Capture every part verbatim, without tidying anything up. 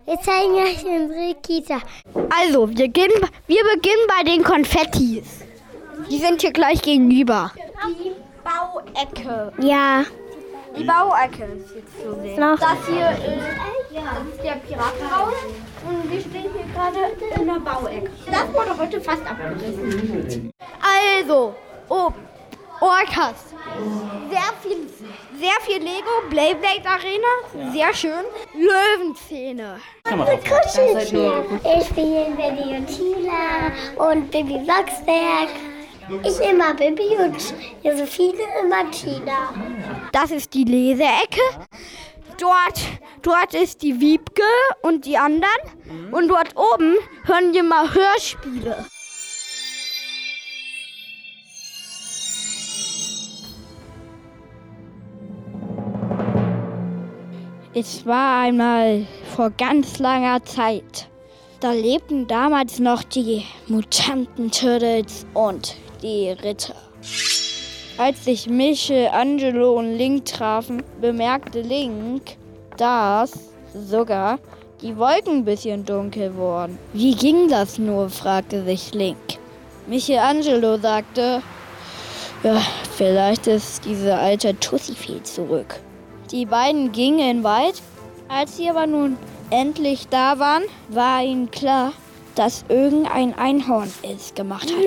Wir zeigen euch unsere Kita. Also, wir beginnen, wir beginnen bei den Konfettis. Die sind hier gleich gegenüber. Die Bauecke. Ja. Die Bauecke ist jetzt zu sehen. Noch. Das hier ist, das ist der Piratenhaus und wir stehen hier gerade in der Bauecke. Das wurde heute fast abgerissen. Also, oben, Orcas. Sehr viel, sehr viel Lego, Beyblade Arena, sehr schön. Löwenzähne. Kuscheltier. Ich spiele Bibi und Tila und Bibi Blocksberg. Ich immer Bibi und Josephine immer Tina. Das ist die Leseecke. Dort, dort ist die Wiebke und die anderen. Und dort oben hören wir mal Hörspiele. Es war einmal vor ganz langer Zeit. Da lebten damals noch die Mutanten-Turtles und die Ritter. Als sich Michelangelo und Link trafen, bemerkte Link, dass sogar die Wolken ein bisschen dunkel wurden. Wie ging das nur, fragte sich Link. Michelangelo sagte, ja, vielleicht ist diese alte Tussifee zurück. Die beiden gingen in den Wald. Als sie aber nun endlich da waren, war ihnen klar, dass irgendein Einhorn es gemacht hat.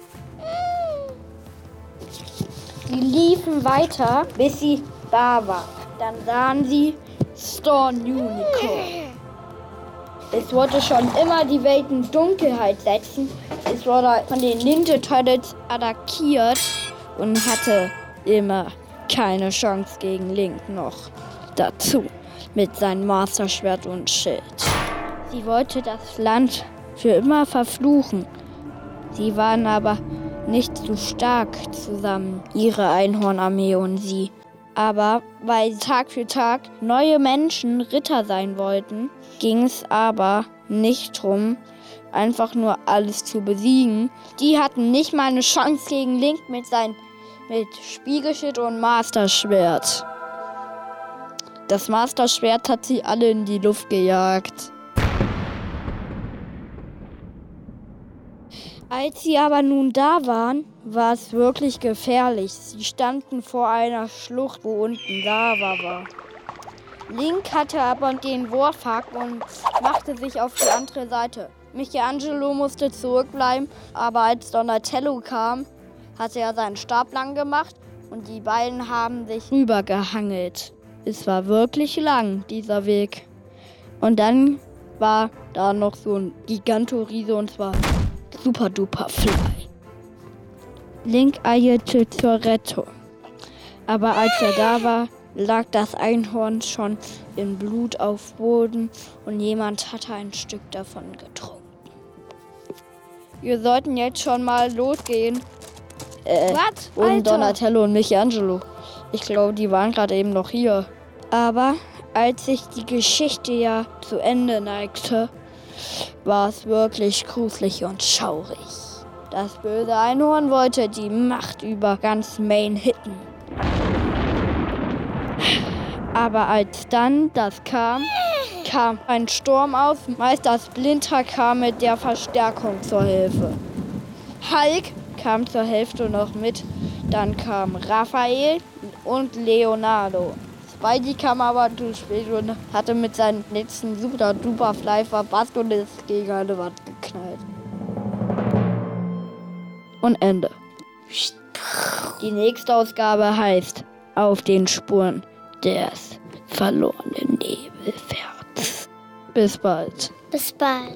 Sie liefen weiter, bis sie da waren. Dann sahen sie Storm Unicorn. Es wollte schon immer die Welt in Dunkelheit setzen. Es wurde von den Ninja Turtles attackiert und hatte immer keine Chance gegen Link noch dazu mit seinem Masterschwert und Schild. Sie wollte das Land für immer verfluchen. Sie waren aber nicht so stark zusammen, ihre Einhornarmee und sie. Aber weil Tag für Tag neue Menschen Ritter sein wollten, ging es aber nicht drum, einfach nur alles zu besiegen. Die hatten nicht mal eine Chance gegen Link mit seinem mit Spiegelschild und Masterschwert. Das Masterschwert hat sie alle in die Luft gejagt. Als sie aber nun da waren, war es wirklich gefährlich. Sie standen vor einer Schlucht, wo unten Lava war. Link hatte aber den Wurfhack und machte sich auf die andere Seite. Michelangelo musste zurückbleiben, aber als Donatello kam, hatte er seinen Stab lang gemacht und die beiden haben sich rübergehangelt. Es war wirklich lang, dieser Weg. Und dann war da noch so ein Gigantoriese und zwar Super Duper Fly. Link eilte zur Rettung. Aber als er da war, lag das Einhorn schon in Blut auf Boden und jemand hatte ein Stück davon getrunken. Wir sollten jetzt schon mal losgehen. Äh, Was? und Alter. Donatello und Michelangelo. Ich glaube, die waren gerade eben noch hier. Aber als sich die Geschichte ja zu Ende neigte, war es wirklich gruselig und schaurig. Das böse Einhorn wollte die Macht über ganz Maine hitten. Aber als dann das kam, kam ein Sturm auf. Meister Splinter kam mit der Verstärkung zur Hilfe. Hulk kam zur Hälfte noch mit. Dann kam Raphael und Leonardo. Spidey kam aber zu spät und hatte mit seinem letzten Super Duper Fly verpasst und ist gegen eine Wand geknallt. Und Ende. Die nächste Ausgabe heißt Auf den Spuren des verlorenen Nebelpferds. Bis bald. Bis bald.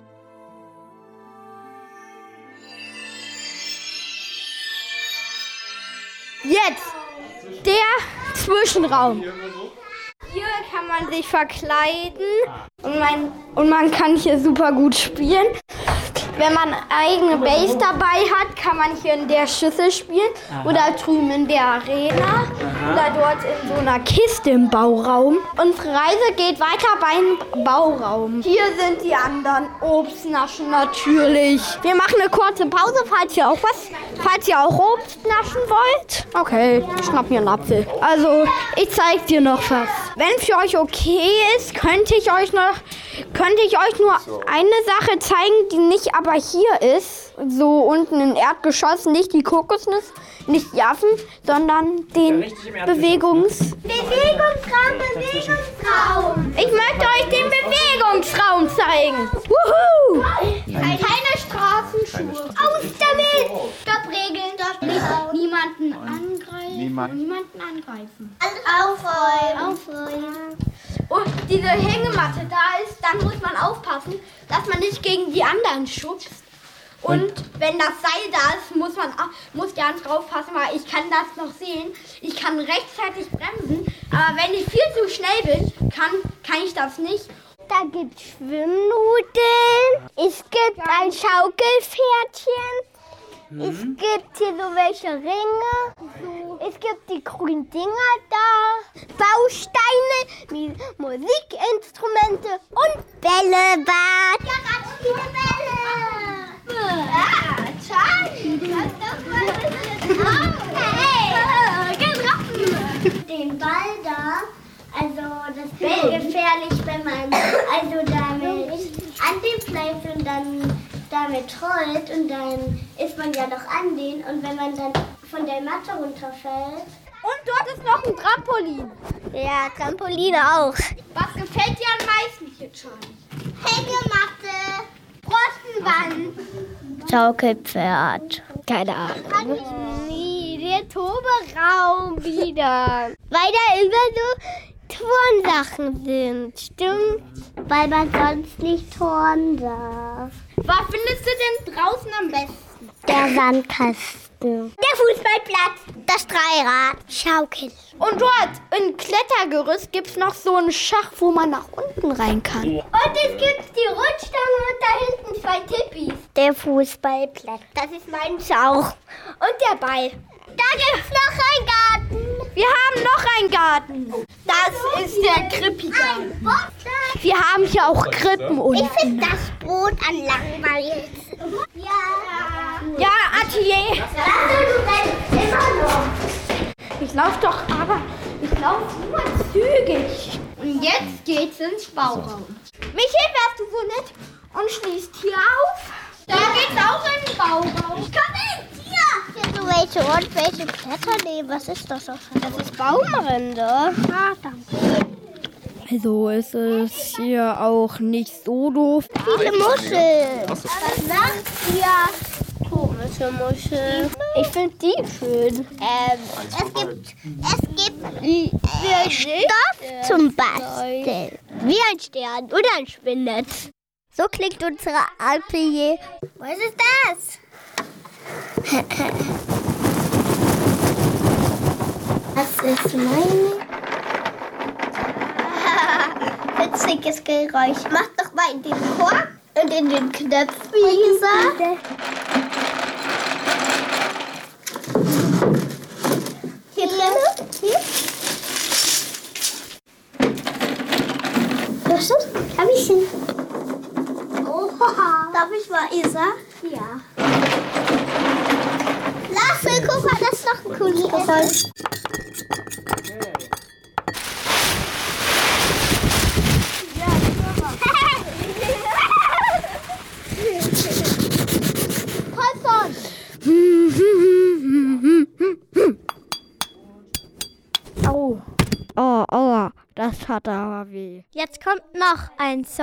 Jetzt der Zwischenraum. Hier kann man sich verkleiden und man, und man kann hier super gut spielen. Wenn man eigene Base dabei hat, kann man hier in der Schüssel spielen. Aha. Oder drüben in der Arena. Aha. Oder dort in so einer Kiste im Bauraum. Unsere Reise geht weiter beim Bauraum. Hier sind die anderen Obstnaschen natürlich. Wir machen eine kurze Pause, falls ihr auch was, falls ihr auch Obst naschen wollt. Okay, ich schnapp mir einen Apfel. Also, ich zeig dir noch was. Wenn für euch okay ist, könnte ich euch noch könnte ich euch nur eine Sache zeigen, die nicht aber hier ist. So unten im Erdgeschoss, nicht die Kokosnuss, nicht die Affen, sondern den Bewegungs... Bewegungsraum, Bewegungsraum. Ich möchte euch den Bewegungsraum zeigen. Wuhu! Keine Straßenschuhe. Aus damit. Stopp, Regeln. Stopp, nicht niemanden angreifen. Niemand. Niemanden angreifen. Aufräumen. Aufräumen. Und diese Hängematte da ist, dann muss man aufpassen, dass man nicht gegen die anderen schubst. Und wenn das Seil da ist, muss man auch, muss ganz drauf passen, weil ich kann das noch sehen. Ich kann rechtzeitig bremsen, aber wenn ich viel zu schnell bin, kann, kann ich das nicht. Da gibt es Schwimmnudeln. Es gibt ein Schaukelpferdchen. Es gibt hier so welche Ringe. Es gibt die grünen Dinger da. Bausteine, wie Musikinstrumente und Bällebad. Ja, ganz viele Bälle. Ja, Charlie, du hast doch mal ein bisschen den Ball da. Also das wäre gefährlich, wenn man also damit an den bleibt und dann damit rollt und dann ist man ja noch an den und wenn man dann von der Matte runterfällt. Und dort ist noch ein Trampolin. Ja, Trampoline auch. Was gefällt dir am meisten hier, Charlie? Hängematte, Pfostenwand. Schaukelpferd. Keine Ahnung. Nie, der Toberaum wieder. Weil da immer so Turnsachen sind, stimmt? Weil man sonst nicht turnen darf. Was findest du denn draußen am besten? Der Sandkasten. Der Fußballplatz. Das Dreirad. Schaukel. Und dort im Klettergerüst gibt es noch so einen Schacht, wo man nach unten rein kann. Und es gibt die Rutschstange und da hinten zwei Tippis. Der Fußballplatz. Das ist meins auch. Und der Ball. Da gibt's noch einen Garten. Wir haben noch einen Garten. Das ist der Krippi-Garten. Ein Boxer. Wir haben hier auch Krippen Ich unten. finde das Boot an langweilig. Ja. Ja, Atelier. Du rennst immer noch. Ich laufe doch, aber ich laufe nur zügig. Und jetzt geht's ins Bauraum. Michael, wärst du so nett und schließt hier auf? Da geht's auch in den Bauraum. Komm hin, hier. Hier so welche und welche Blätter nehmen. Was ist das? Das ist Baumrinde. Ah, danke. Also es ist hier auch nicht so doof. Viele Muscheln. Was sagt ihr? Komische Muscheln. Ich finde die schön. Ähm, es gibt, es gibt äh, Stoff zum Basteln. Wie ein Stern oder ein Spinnennetz. So klingt unsere Atelier. Was ist das? Das ist meine... Witziges Geräusch. Mach doch mal in den Kork und in den Knöpfen, Lisa. Hier drin? Hier? Hörst du? Ein bisschen. Oha. Darf ich mal, Isa? Ja. Lasse, guck mal, das ist doch ein cooles Geräusch. Au. Oh, aua, das hat aber weh. Jetzt kommt noch ein Song.